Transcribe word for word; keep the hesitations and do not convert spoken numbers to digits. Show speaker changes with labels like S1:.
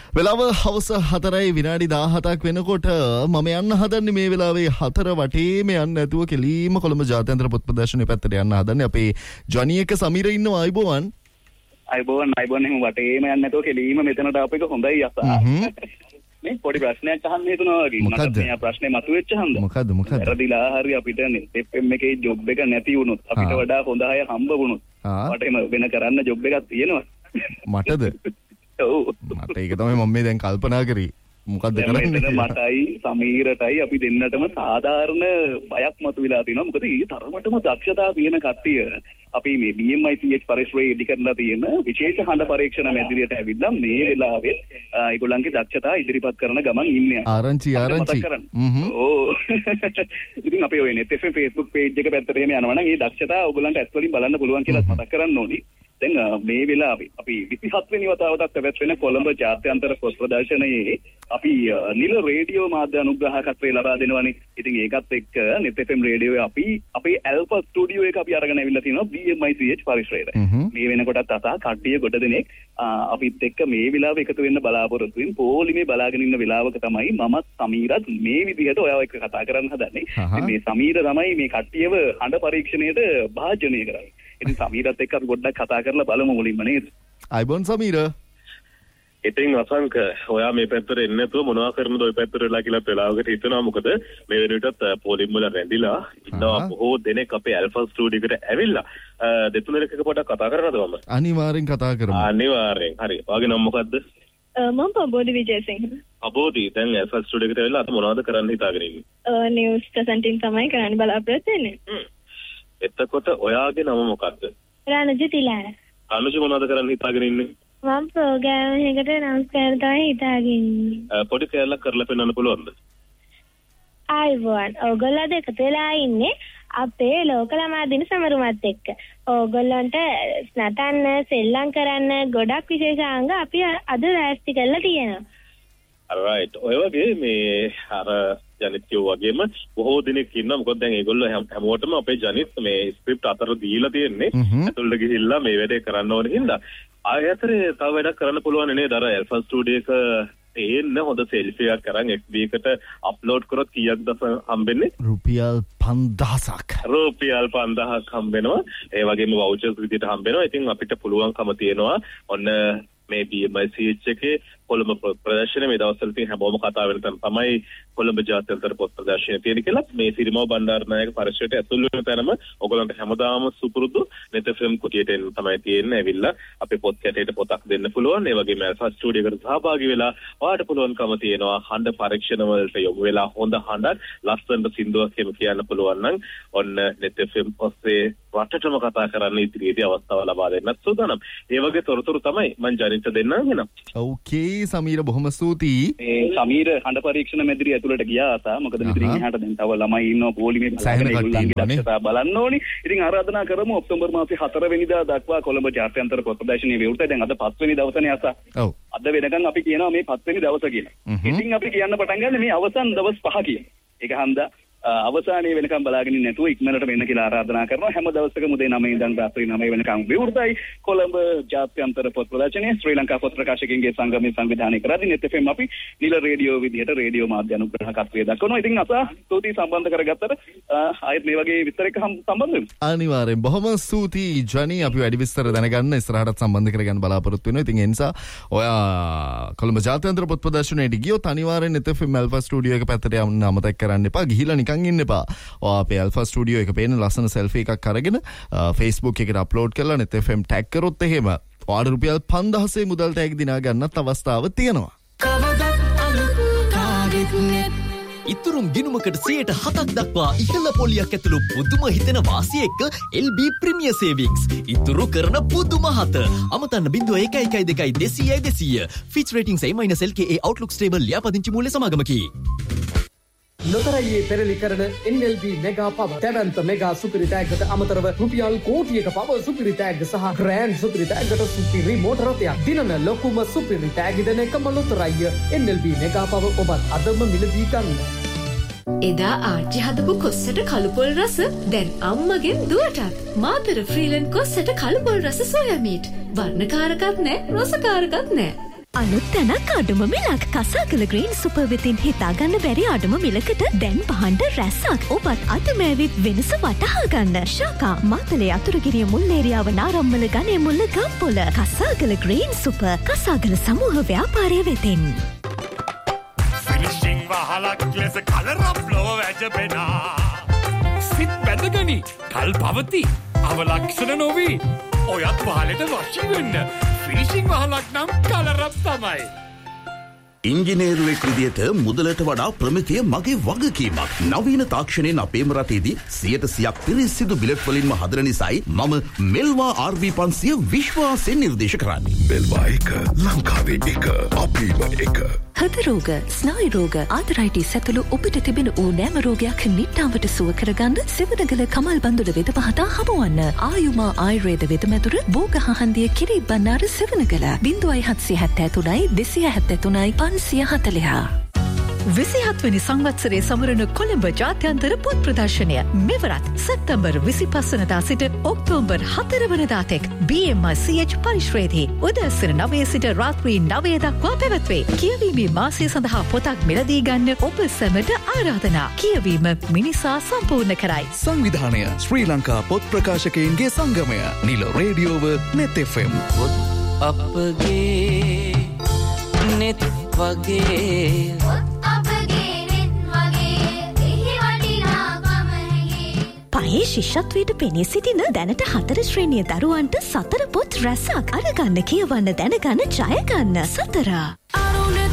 S1: වෙලාව හවස හතරයි විනාඩි දාහතක් වෙනකොට මම යන්න හදන්නේ මේ වෙලාවේ හතර වටේම යන්න නැතුව කෙලීම කොළඹ ජාත්‍යන්තර පොත් ප්‍රදර්ශනය පැත්තට යන්න හදන්නේ. අපේ ජොනියක සමීර ඉන්නවා. අයබෝවන්.
S2: අයබෝවන් අයබෝවන් එහෙම වටේම යන්න නැතුව කෙලීම මෙතනට ආපු එක හොඳයි අසා. මේ පොඩි ප්‍රශ්නයක් අහන්න හිතුනවා වගේ. මට මේ ප්‍රශ්නේ මතුවෙච්ච හන්ද.
S1: මොකද්ද මොකද්ද?
S2: වැරදිලා හරි අපිට එෆ් එම් එකේ ජොබ් එක නැති වුණොත් අපිට වඩා හොඳ අය හම්බ වුණොත් වටේම වෙන කරන්න ජොබ් එකක් තියෙනවා.
S1: මටද? ඔව්. මට ඒක තමයි මම මේ දැන් කල්පනා කරේ. මොකද්ද කරන්නේ?
S2: මටයි සමීරටයි අපි දෙන්නටම සාධාරණ බයක් මතුවලා තිනවා. මොකද ඊ තරමටම දක්ෂතාව තියෙන කට්ටිය අපි මේ බී එම් ආයි සී එච් පරිශ්‍රයේ ඉදි කරලා තියෙන විශේෂ හඬ පරීක්ෂණ මැදිරියට ඇවිල්ලා මේ වෙලාවේ ඒගොල්ලන්ගේ දක්ෂතාව ඉදිරිපත් කරන ගමන් ඉන්නේ.
S1: ආරංචි ආරංචි.
S2: ඕ. ඉතින් අපි ඔය net F M Facebook page එක පැත්තට එහෙම යනවා නම් මේ දක්ෂතාව ඔයගොල්ලන්ට ඇස් වලින් බලන්න පුළුවන් කියලා මතක් කරන්න ඕනි. දැන් මේ වෙලාවේ අපි විසිහත් වෙනි වතාවටත් පැවැත්වෙන කොළඹ ජාත්‍යන්තර පොත් ප්‍රදර්ශනයේ අපි නිල රේඩියෝ මාධ්‍ය අනුග්‍රහකත්වය ලබා දෙනවානේ. ඉතින් ඒකත් එක්ක net එෆ් එම් රේඩියෝයේ අපි අපේ ඇල්ෆා ස්ටුඩියෝ එක අපි අරගෙන ඇවිල්ලා තිනවා බී එම් ආයි සී එච් පරිශ්‍රයට. මේ වෙනකොටත් අසා කට්ටිය කොට දෙනෙක් අපිත් එක්ක මේ වෙලාවේ එකතු වෙන්න බලාපොරොත්තු වෙන පොලිමේ බලාගෙන ඉන්න වෙලාවක තමයි මමත් සමීරත් මේ විදිහට ඔයාව එක්ක කතා කරන්න හදන්නේ. මේ සමීර තමයි මේ කට්ටියව හඬ පරීක්ෂණයට භාජනය කරන්නේ. ඉතින් සමීරත් එක්ක අපි පොඩ්ඩක් කතා කරලා බලමු මුලින්ම නේද?
S1: අයබෝන් සමීර.
S3: ඉතින් අසංක ඔයා මේ පැත්තට එන්නේ නැතුව මොනවා කරනද ඔය පැත්තට වෙලා කියලා වෙලාවකට හිතනවා. මොකද මේ වෙනුවටත් පොලිම් වල රැඳිලා ඉන්නවා බොහෝ දෙනෙක් අපේ ඇල්ෆා ස්ටුඩියෝ එකට ඇවිල්ලා දෙතුන් දෙනෙක් එක පොඩ්ඩක් කතා කරනවද මම?
S1: අනිවාර්යෙන් කතා කරමු.
S3: අනිවාර්යෙන්. හරි. ඔයාගේ නම මොකද්ද?
S4: මම පබෝදි විජේසිංහ.
S3: අබෝදි දැන් ඇල්ෆා ස්ටුඩියෝ එකට ඇවිල්ලා අත මොනවද කරන්න හිතාගෙන ඉන්නේ?
S4: නිවුස් ප්‍රසන්ටින් තමයි කරන්න බලාපොරොත්තු වෙන්නේ.
S3: හ්ම්. එතකොට ඔයාගේ නම මොකද්ද?
S4: රාජු තිලාර.
S3: රාජු මොනවද කරන්න හිතාගෙන ඉන්නේ?
S4: මම ප්‍රෝග්‍රෑම් එකකට අනවුන්ස් කරන්න තමයි හිතාගෙන ඉන්නේ.
S3: පොඩි කැලලක් කරලා පෙන්නන්න පුළුවන්ද?
S4: ආයිබෝන්. ඔයගොල්ලෝ දෙක වෙලා ඉන්නේ අපේ ලෝක ළමා දින සමරුමත් එක්ක. ඕගොල්ලන්ට නටන්න, සෙල්ලම් කරන්න ගොඩක් විශේෂාංග අපි අද රැස්ති කරලා තියෙනවා.
S3: alright. ඔය වගේ මේ අර ජනිත්‍යෝ වගේම බොහෝ දෙනෙක් ඉන්නවා. මොකද දැන් ඒගොල්ලෝ හැමෝටම අපේ ජනිත් මේ ස්ක්‍රිප්ට් අතර දීලා තියෙන්නේ. ඇතුළට ගිහිල්ලා මේ වැඩේ කරන්න ඕනේ හින්දා. ආයතරේ තව වැඩක් කරන්න පුළුවන් නේද? අර ඇල්ෆා ස්ටුඩියෝ එක තේන්න හොඳ සෙල්ෆි එකක් කරන් එෆ් බී එකට අප්ලෝඩ් කරොත් කීයක්ද හම්බෙන්නේ?
S1: රුපියල් පන්දාසක්.
S3: රුපියල් පන්දාහක් හම්බෙනවා. ඒ වගේම වවුචර්ස් විදිහට හම්බෙනවා. ඉතින් අපිට පුළුවන්කම තියෙනවා ඔන්න මේ බී එම් ආයි සී එච් එකේ කොළඹ ප්‍රදර්ශනය මේ දවස්වල තියෙන හැමෝම කතා වෙන තැන තමයි කොළඹ ජාත්‍යන්තර පොත් ප්‍රදර්ශනය තියෙන කියලා. මේ සිරිමව බණ්ඩාරනායක පරිශ්‍රයට ඇතුල් වෙන තැනම ඔයගොල්ලන්ට හැමදාම සුපුරුදු net එෆ් එම් කුටියට එන්න තමයි තියෙන්නේ. ඇවිල්ලා අපේ පොත් කැටේට පොතක් දෙන්න පුළුවන්. ඒ වගේම ඇල්ෆා ස්ටුඩියෝ එකට සහභාගී වෙලා ඔයාලට පුළුවන්කම තියෙනවා හඬ පරීක්ෂණ වලට යොමු වෙලා හොඳ හඬක් ලස්සනට සින්දුවක් එහෙම කියන්න පුළුවන් නම් ඔන්න net එෆ් එම් ඔස්සේ රටටම කතා කරන්න ඉදිරියේදී අවස්ථාව ලබා දෙන්නත් සූදානම්. ඒ වගේ තොරතුරු තමයි මම ජනිත දෙන්නම් වෙනවා.
S1: ඕකේ සමීර බොහොම ස්තුතියි.
S2: ඒ සමීර හඬ පරීක්ෂණ මැදිරිය ඇතුළට ගියා ආසා. මොකද මෙතනින් එහාට දැන් තව ළමයි ඉන්නවා පොලිමේ දක්ෂතාව බලන්න ඕනි. ඉතින් ආරාධනා කරමු ඔක්තෝබර් මාසේ හතර වෙනිදා දක්වා කොළඹ ජාත්‍යන්තර පොත් ප්‍රදර්ශනයේ විවෘතයි. දැන් අද පස් වෙනි දවසනේ ආසා.
S1: ඔව්.
S2: අද වෙනකන් අපි කියනවා මේ පස් වෙනි දවස කියලා. ඉතින් අපි කියන්න පටන් ගන්න මේ අවසන් දවස් පහ කියලා. ඒක හන්දා අවසානයේ වෙනකම් බලාගෙන ඉන්න නැතුව ඉක්මනට මෙන්න කියලා ආරාධනා කරනවා. හැම දවසකම උදේ නවය ඉඳන් රාත්‍රී නවය වෙනකම් විවෘතයි කොළඹ ජාත්‍යන්තර පොත් ප්‍රදර්ශනය. ශ්‍රී ලංකා පොත් ප්‍රකාශකයන්ගේ සංගමයේ සංවිධානය කරද්දී net එෆ් එම් අපි නිල රේඩියෝ විදිහට රේඩියෝ මාධ්‍ය අනුග්‍රහකත්වයේ දක්වනවා. ඉතින් අසා ස්තුතියි සම්බන්ධ කරගත්තට ආයෙත් මේ වගේ විස්තරයක සම්බන්ධ වෙමු.
S1: අනිවාර්යෙන් බොහොම ස්තුතියි ජනි. අපි වැඩි විස්තර දැනගන්න ඉස්සරහටත් සම්බන්ධ කරගන්න බලාපොරොත්තු වෙනවා. ඉතින් ඒ නිසා ඔයා කොළඹ ජාත්‍යන්තර පොත් ප්‍රදර්ශනයට ගියොත් අනිවාර්යෙන් net F M alpha studio එක පැත්තට යන්න අමතක කරන්න එපා. ගිහිලා නිකන් ඉන්න එපා. අපේ ඇල්ෆා ස්ටුඩියෝ එක පේන ලස්සන සෙල්ෆි එකක් අරගෙන Facebook එකට අප්ලෝඩ් කරලා net එෆ් එම් ටැග් කරොත් එහෙම ඔයාලට රුපියල් පන්දාහසේ මුදල් ටැග් දිනා ගන්නත් අවස්ථාව තියෙනවා.
S5: ඉතුරුම් ගිණුමකට සියයට හතක් දක්වා ඉහළ පොලියක් ඇතුළු පුදුම හිතෙන වාසිය එක්ක එල් බී ප්‍රීමියර් සේවිංග්ස්. ඉතුරු කරන පුදුම හත. අමතන්න බිංදුව එකයි එකයි දෙකයි දෙසීයයි දෙසීය. Fitch ratings A- L K A Outlook stable ලියාපදිංචි මූල්‍ය සමාගමකි.
S6: නොතරයේ පෙරලි කරන එන් එල් බී මෙගා පව දැවන්ත මෙගා සුපිරි තෑග්ගට අමතරව රුපියල් කෝටියක පව සුපිරි තෑග්ග සහ ග්‍රෑන්ඩ් සුපිරි තෑග්ගට සුපිරි මෝටර රථයක් දිනන ලොකුම සුපිරි තෑග්ග දෙන එකම ලොතරැය එන් එල් බී මෙගා පව ඔබත් අදම මිලදී ගන්න.
S7: එදා ආච්චි හදපු කොස්සට කළුපොල් රස දැන් අම්මගෙන් දුවටත් මාතර ෆ්‍රීලන්ඩ් කොස්සට කළුපොල් රස සෝයා මීට් වර්ණකාරකත් නෑ රසකාරකත් නෑ.
S8: අලුත් තැනක් අඩුම මිලක් කසාකල ග්‍රීන් සුපර් වෙතින් හිතාගන්න බැරි අඩුම මිලකට දැන් බහන්ඩ රැස්සක්. ඔබත් අතමෑවිත් වෙනස වටහා ගන්න. ශාකා මාතලේ අතුරුගිරිය මුල්ලේරියාව නාරම්මල ගණේ මුල්ල ගම්පොල කසාකල ග්‍රීන් සුපර් කසාකල සමූහ ව්‍යාපාරය වෙතින්.
S9: ෆිනිෂිං වහලක් ලෙස කලරම් ලොව වැජබෙනා. සිත් බැඳගනි කල් පවති අවලක්ෂණ නොවී ඔයත් පහලට වශී වෙන්න. ෆිනිෂිං වහලක් නම් කලරම් තමයි.
S10: ඉංජිනේරුවෙක් විදියට මුදලට වඩා ප්‍රමිතිය මගේ වගකීමක්. නවීන තාක්ෂණයෙන් අපේම රටේදී සියයට සියයක් පිරිසිදු බිලට් වලින්ම හදන නිසායි මම මෙල්වා ආර් වී පන්සිය විශ්වාසයෙන් නිර්දේශ කරන්නේ.
S11: මෙල්වා එක ලංකාවේ එක අපේම එක.
S8: හෘද රෝග, ස්නායු රෝග, ආතරයිටිස් ඇතුළු ඔබට තිබෙන ඕනෑම රෝගයක් නිට්ටාවට සුව කරගන්න සිවණගල කමල් බඳුර වෙද පහතා හමුවන්න. ආයුමා ආයුර්වේද වෙදමැදුර බෝගහ හන්දිය කිරි බණ්ණාර සිවණගල ින්දුවයි හත්සිය හැත්තෑ තුනයි දෙසිය හැත්තෑ තුනයි පන්සිය හතළිහ. විසිහත්වනි සංවත්සරේ සමරන කොළඹ ජාත්‍යන්තර පොත් ප්‍රදර්ශනය මෙවරත් සැප්තැම්බර් විසිපස් වනදා සිට ඔක්තෝබර් හතර වනදා තෙක් බී එම් ආර් සී එච් පරිශ්‍රයේදී උදෑසන නවය සිට රාත්‍රී නවය දක්වා පැවැත්වේ. කියවීමේ මාසය සඳහා පොතක් මිලදී ගන්න ඔබ සැමට ආරාධනා. කියවීම මිනිසා සම්පූර්ණ කරයි.
S11: සංවිධානය ශ්‍රී ලංකා පොත් ප්‍රකාශකයන්ගේ සංගමය. නිල රේඩියෝව නෙත් එෆ් එම්.
S12: අපගේ නෙත් වගේ
S8: පහේ ශිෂ්‍යත්වයට පෙනී සිටින දැනට හතර ශ්‍රේණිය දරුවන්ට සතර පොත් රැසක් අරගන්න කියවන්න දැනගන්න ජයගන්න සතර.